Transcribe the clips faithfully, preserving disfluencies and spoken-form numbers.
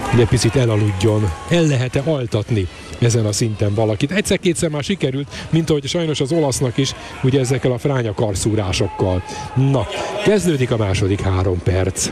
de picit elaludjon. El lehet-e altatni ezen a szinten valakit? Egyszer-kétszer már sikerült, mint ahogy sajnos az olasznak is, ugye ezekkel a fránya karszúrásokkal. Na, kezdődik a második három perc.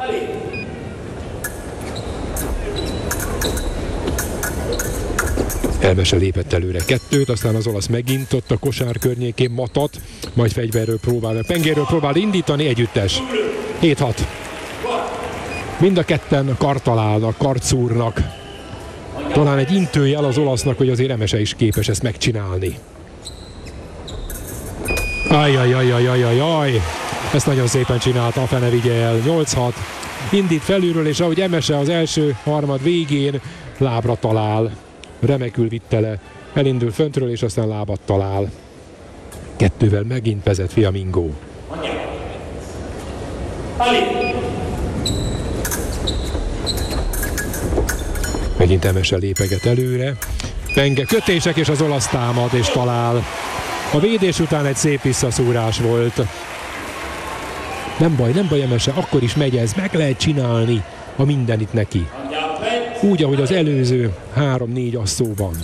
Elmese lépett előre kettőt, aztán az olasz megint ott a kosár környékén matat, majd fegyverről próbál, pengéről próbál indítani, együttes. hét hat. Mind a ketten kart találnak, kart szúrnak. Talán egy intőjel az olasznak, hogy azért Emese is képes ezt megcsinálni. Ajjajajajajajaj, ezt nagyon szépen csinálta, a fene vigye el. nyolc hat. Indít felülről, és ahogy Emese az első harmad végén lábra talál. Remekül vitte le, elindul föntről, és aztán lábat talál. Kettővel megint vezet Fiamingo. Megint Emese lépeget előre. Penge kötések, és az olasz támad, és talál. A védés után egy szép visszaszúrás volt. Nem baj, nem baj Emese, akkor is megy ez, meg lehet csinálni a mindenit neki. Úgy, ahogy az előző három-négy asszóban.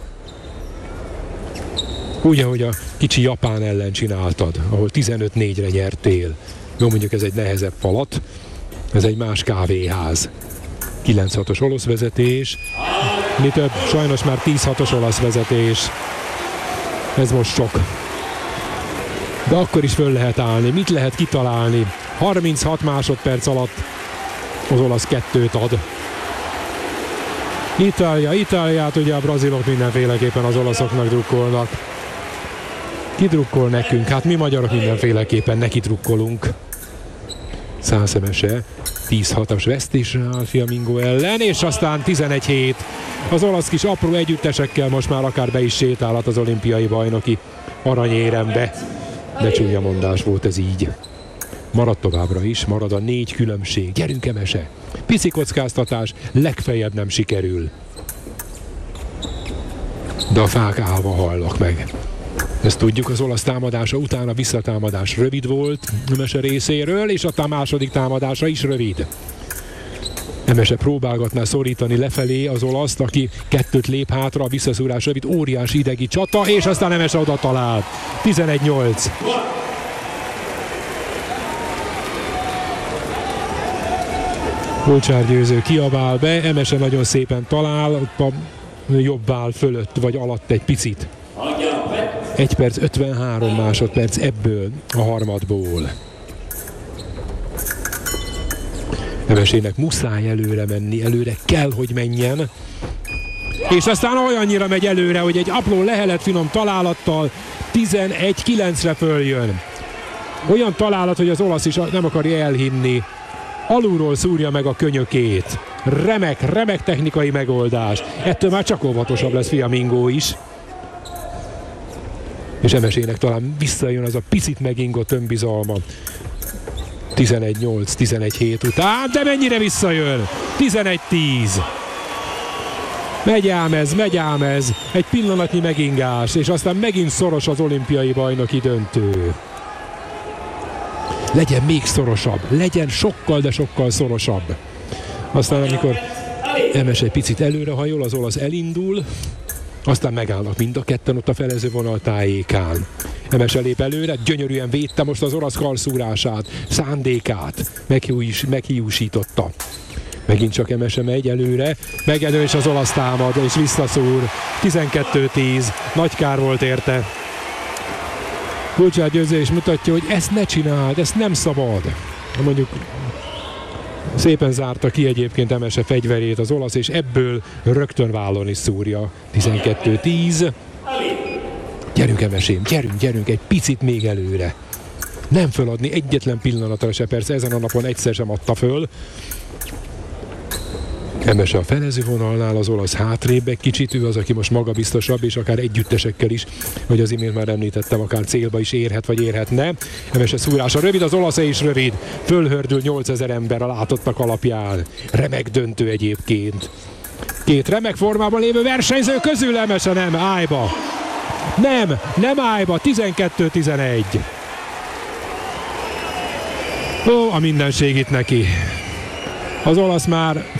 Úgy, ahogy a kicsi Japán ellen csináltad, ahol tizenöt négyre nyertél. Jó, mondjuk ez egy nehezebb falat, ez egy más kávéház. kilenc hatos olasz vezetés, mi több, sajnos már tíz hatos olasz vezetés. Ez most sok. De akkor is föl lehet állni, mit lehet kitalálni? harminchat másodperc alatt az olasz kettőt ad. Itália, Itáliát ugye a brazilok mindenféleképpen az olaszoknak drukkolnak. Ki drukkol nekünk? Hát mi magyarok mindenféleképpen neki drukkolunk. Szász Emese tíz hatos vesztésre áll Fiamingo ellen, és aztán tizenegy hét. Az olasz kis apró együttesekkel most már akár be is sétálhat az olimpiai bajnoki aranyérembe. De csúnya mondás volt ez így. Marad továbbra is, marad a négy különbség. Gyerünk Emese! Pici kockáztatás, legfeljebb nem sikerül. De a fák állva hallnak meg. Ezt tudjuk, az olasz támadása után a visszatámadás rövid volt Emese részéről, és a második támadása is rövid. Emese próbálgatná szorítani lefelé az olaszt, aki kettőt lép hátra, a visszaszúrás rövid, óriási idegi csata, és aztán Emese oda talál. tizenegy nyolc. Kulcsár Győző kiabál be, Emese nagyon szépen talál, a jobb vál fölött vagy alatt egy picit. egy perc ötvenhárom másodperc ebből a harmadból. Emesének muszáj előre menni, előre kell, hogy menjen. És aztán olyannyira megy előre, hogy egy apró lehelet finom találattal tizenegy kilencre följön. Olyan találat, hogy az olasz is nem akarja elhinni. Alulról szúrja meg a könyökét. Remek, remek technikai megoldás. Ettől már csak óvatosabb lesz Fiamingo is. És Emesének talán visszajön az a picit megingott önbizalma. tizenegy nyolc, tizenegy hét után, de mennyire visszajön? tizenegy tíz. Megy ám ez, megy ám ez. Egy pillanatnyi megingás, és aztán megint szoros az olimpiai bajnoki döntő. Legyen még szorosabb, legyen sokkal, de sokkal szorosabb. Aztán amikor Emese egy picit előrehajol, az olasz elindul, aztán megállnak mind a ketten ott a felezővonal tájékán. Emese lép előre, gyönyörűen védte most az olasz karszúrását, szándékát, meghiús, meghiúsította. Megint csak Emese megy előre, megelő és az olasz támad, és visszaszúr. tizenkettő tíz, nagy kár volt érte. Kulcsár Győző is mutatja, hogy ezt ne csináld, ezt nem szabad. Mondjuk szépen zárta ki egyébként Emese fegyverét az olasz, és ebből rögtön vállon is szúrja. tizenkettő tíz. Gyerünk Emesém, gyerünk, gyerünk, egy picit még előre. Nem föladni egyetlen pillanatra se, persze ezen a napon egyszer sem adta föl. Emese a felezővonalnál, az olasz hátrébb egy kicsit, ő az, aki most magabiztosabb, és akár együttesekkel is, hogy az imént már említettem, akár célba is érhet, vagy érhetne. Emese szúrása rövid, az olasz is rövid. Fölhördül nyolcezer ember a látottak alapján. Remek döntő egyébként. Két remek formában lévő versenyző közül Emese nem, ájba. Nem, nem ájba, tizenkettő tizenegy. Ó, a mindenség itt neki. Az olasz már